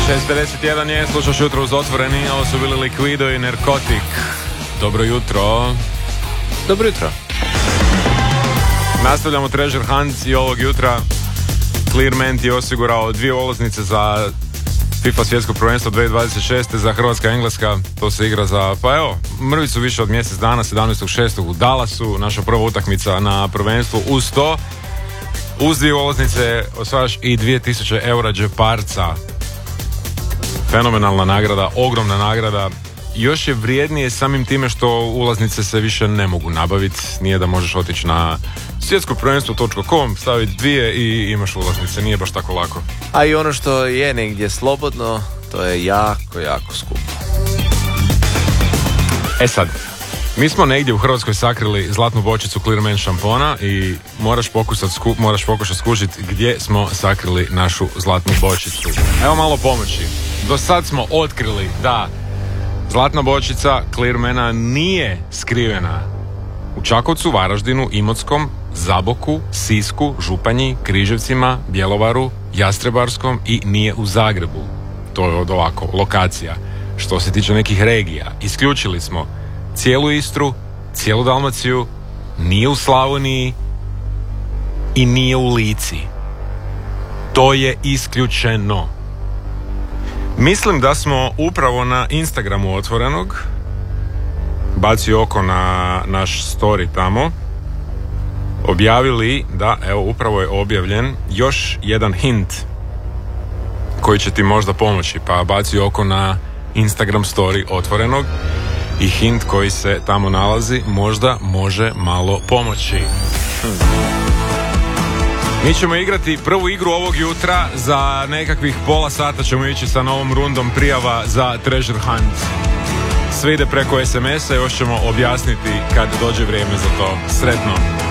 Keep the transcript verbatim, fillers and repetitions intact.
šest pedeset jedan je, slušaš Jutro uz Otvoreni, ovo su bili Liquido i Narcotic. Dobro jutro. Dobro jutro. Nastavljamo Treasure Hunt i ovog jutra Clearment je osigurao dvije ulaznice za FIFA svjetsko prvenstvo dvije tisuće dvadeset šeste za Hrvatska Engleska. To se igra za, pa evo, mrvicu više od mjesec dana, sedamnaestog šestog u Dallasu, naša prva utakmica na prvenstvu. Uz to, uz dvije ulaznice osvajaš i dvije tisuće eura džeparca. Fenomenalna nagrada, ogromna nagrada. Još je vrijednije samim time što ulaznice se više ne mogu nabaviti. Nije da možeš otići na svjetsko prvenstvo točka com, staviti dvije i imaš ulaznice. Nije baš tako lako. A i ono što je negdje slobodno, to je jako, jako skupo. E sad, mi smo negdje u Hrvatskoj sakrili zlatnu bočicu Clearment šampona i moraš pokušati sku, moraš pokušati skužiti gdje smo sakrili našu zlatnu bočicu. Evo malo pomoći. Do sad smo otkrili da zlatna bočica Clearmana nije skrivena u Čakovcu, Varaždinu, Imotskom, Zaboku, Sisku, Županji, Križevcima, Bjelovaru, Jastrebarskom i nije u Zagrebu. To je od ovako, lokacija. Što se tiče nekih regija, isključili smo cijelu Istru, cijelu Dalmaciju, nije u Slavoniji i nije u Lici. To je isključeno. Mislim da smo upravo na Instagramu Otvorenog, baci oko na naš story tamo, objavili da, evo, upravo je objavljen još jedan hint koji će ti možda pomoći, pa baci oko na Instagram story Otvorenog i hint koji se tamo nalazi možda može malo pomoći. Hmm. Mi ćemo igrati prvu igru ovog jutra, za nekakvih pola sata ćemo ići sa novom rundom prijava za Treasure Hunt. Sve ide preko es em esa, još ćemo objasniti kad dođe vrijeme za to. Sretno!